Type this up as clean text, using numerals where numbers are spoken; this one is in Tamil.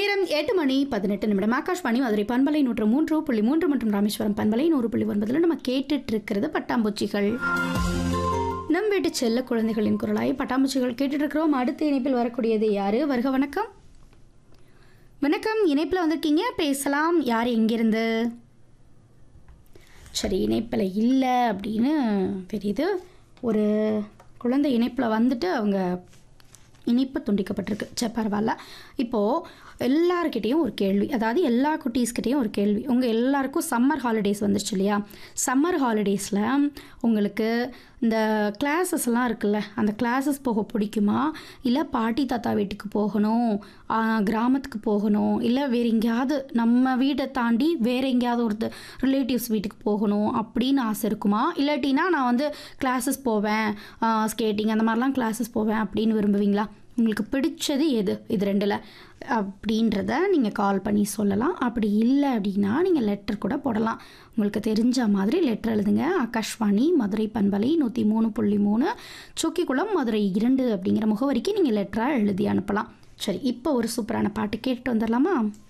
நேரம் 8 மணி 18 நிமிடம். ஆகாஷ்வாணி மதுரை பண்பலை 103.3 மற்றும் ராமேஸ்வரம் பண்பலை 100.9 நம்ம கேட்டுட்டு இருக்கிறது பட்டாம்பூச்சிகள். நம் வீட்டு செல்ல குழந்தைகளின் குரலாய் பட்டாம்பூச்சிகள் கேட்டுட்டு இருக்கிறோம். அடுத்த இணைப்பில் வரக்கூடியது யாரு? வருக வணக்கம். வணக்கம், இணைப்பில் வந்திருக்கீங்க, பேசலாம். யார் எங்கிருந்து? சரி, இணைப்பில் இல்லை அப்படின்னு தெரியுது. ஒரு குழந்தை இணைப்பில் வந்துட்டு அவங்க இனிப்பு துண்டிக்கப்பட்டிருக்கு. சரி, பரவாயில்ல. இப்போது எல்லாருக்கிட்டேயும் ஒரு கேள்வி, அதாவது எல்லா குட்டீஸ்கிட்டையும் ஒரு கேள்வி. உங்கள் எல்லாருக்கும் சம்மர் ஹாலிடேஸ் வந்துருச்சு இல்லையா? சம்மர் ஹாலிடேஸில் உங்களுக்கு இந்த கிளாஸஸ்லாம் இருக்குல்ல, அந்த கிளாஸஸ் போக பிடிக்குமா? இல்லை பாட்டி தாத்தா வீட்டுக்கு போகணும், கிராமத்துக்கு போகணும், இல்லை வேறு எங்கேயாவது நம்ம வீட்டை தாண்டி வேறு எங்கேயாவது ஒரு ரிலேட்டிவ்ஸ் வீட்டுக்கு போகணும் அப்படின்னு ஆசை இருக்குமா? இல்லாட்டினா நான் வந்து கிளாஸஸ் போவேன், ஸ்கேட்டிங் அந்த மாதிரிலாம் கிளாஸஸ் போவேன் அப்படின்னு விரும்புவீங்களா? உங்களுக்கு பிடிச்சது எது இது ரெண்டில் அப்படின்றத நீங்கள் கால் பண்ணி சொல்லலாம். அப்படி இல்லை அப்படின்னா நீங்கள் லெட்டர் கூட போடலாம். உங்களுக்கு தெரிஞ்ச மாதிரி லெட்டர் எழுதுங்க. ஆகாஷ்வாணி மதுரை பண்பலை 103.3 சொக்கிக்குளம் மதுரை 2 அப்படிங்கிற முகவரிக்கு நீங்கள் லெட்டராக எழுதி அனுப்பலாம். சரி, இப்போ ஒரு சூப்பரான பாட்டு கேட்டுட்டு வந்துடலாமா?